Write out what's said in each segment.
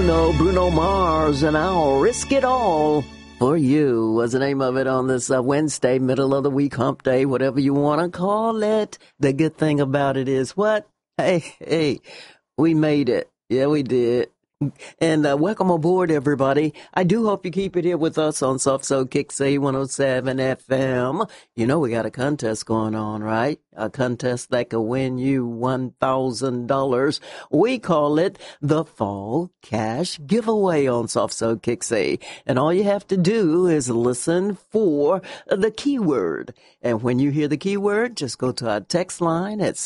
Bruno Mars, and I'll risk it all for you was the name of it on this Wednesday, middle of the week, hump day, whatever you want to call it. The good thing about it is what? Hey, we made it. Yeah, we did. And welcome aboard, everybody. I do hope you keep it here with us on Soft Soul Kicks A107 FM. You know we got a contest going on, right? A contest that could win you $1,000. We call it the Fall Cash Giveaway on Soft Soul Kicks A. And all you have to do is listen for the keyword. And when you hear the keyword, just go to our text line at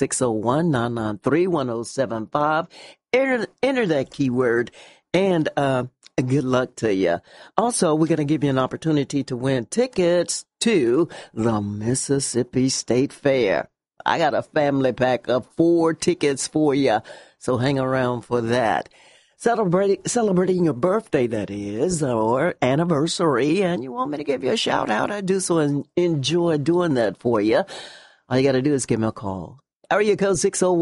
601-993-1075. Enter that keyword, and good luck to you. Also, we're going to give you an opportunity to win tickets to the Mississippi State Fair. I got a family pack of 4 tickets for you, so hang around for that. Celebrating your birthday, that is, or anniversary, and you want me to give you a shout-out, I do so and enjoy doing that for you. All you got to do is give me a call. Area code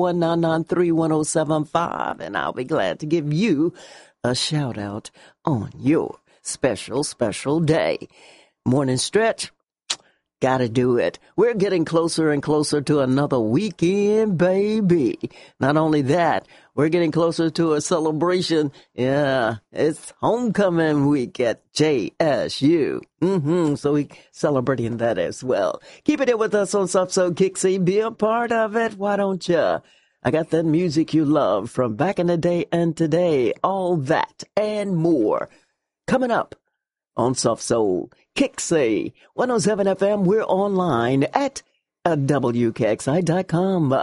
601-993-1075, and I'll be glad to give you a shout-out on your special day. Morning stretch, gotta do it. We're getting closer and closer to another weekend, baby. Not only that, we're getting closer to a celebration. Yeah, it's homecoming week at JSU. So we celebrating that as well. Keep it here with us on Soft Soul Kicks. Be a part of it. Why don't you? I got that music you love from back in the day and today. All that and more coming up on Soft Soul Kicks 107 FM. We're online at WKXI.com.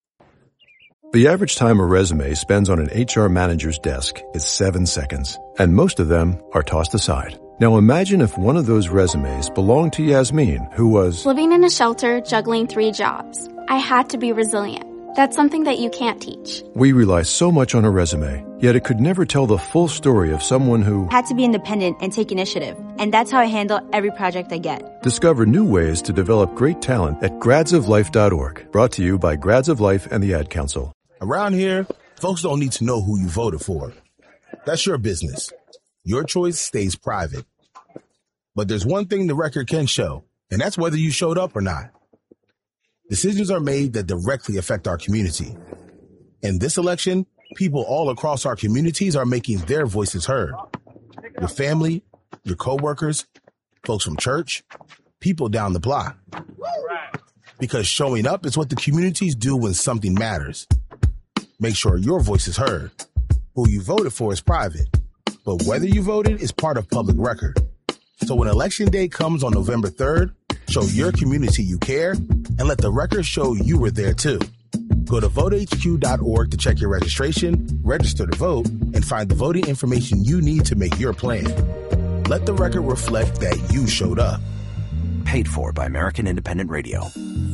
The average time a resume spends on an HR manager's desk is 7 seconds, and most of them are tossed aside. Now imagine if one of those resumes belonged to Yasmin, who was living in a shelter, juggling 3 jobs. I had to be resilient. That's something that you can't teach. We rely so much on a resume, yet it could never tell the full story of someone who had to be independent and take initiative. And that's how I handle every project I get. Discover new ways to develop great talent at gradsoflife.org. Brought to you by Grads of Life and the Ad Council. Around here, folks don't need to know who you voted for. That's your business. Your choice stays private. But there's one thing the record can show, and that's whether you showed up or not. Decisions are made that directly affect our community. In this election, people all across our communities are making their voices heard. Your family, your coworkers, folks from church, people down the block. Because showing up is what the communities do when something matters. Make sure your voice is heard. Who you voted for is private, but whether you voted is part of public record. So when Election Day comes on November 3rd, show your community you care and let the record show you were there too. Go to votehq.org to check your registration, register to vote, and find the voting information you need to make your plan. Let the record reflect that you showed up. Paid for by American Independent Radio.